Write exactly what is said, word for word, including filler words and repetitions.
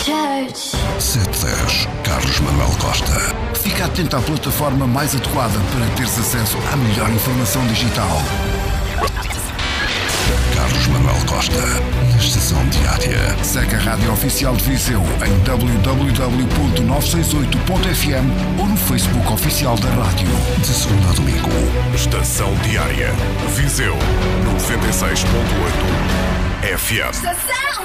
sete dez Carlos Manuel Costa. Fica atento à plataforma mais adequada para teres acesso à melhor informação digital. Carlos Manuel Costa, na Estação Diária. Segue a Rádio Oficial de Viseu em w w w ponto novecentos e sessenta e oito ponto f m ou no Facebook Oficial da Rádio. De segunda a domingo. Estação Diária. Viseu noventa e seis ponto oito F M. Estação